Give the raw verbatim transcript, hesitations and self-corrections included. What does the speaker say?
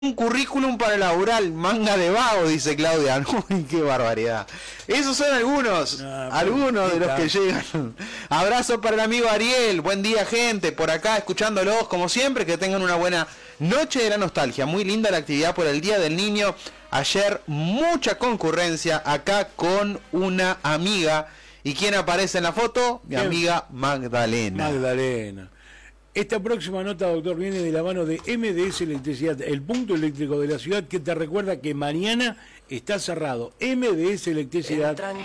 Un currículum para laboral, manga de vago, dice Claudia. Uy, qué barbaridad. Esos son algunos, no, algunos de los que llegan. Abrazo para el amigo Ariel. Buen día, gente. Por acá, escuchándolos, como siempre. Que tengan una buena noche de la nostalgia. Muy linda la actividad por el Día del Niño. Ayer, mucha concurrencia acá con una amiga. ¿Y quién aparece en la foto? Mi amiga Magdalena. Magdalena. Esta próxima nota, doctor, viene de la mano de M D S Electricidad, el punto eléctrico de la ciudad, que te recuerda que mañana está cerrado. M D S Electricidad.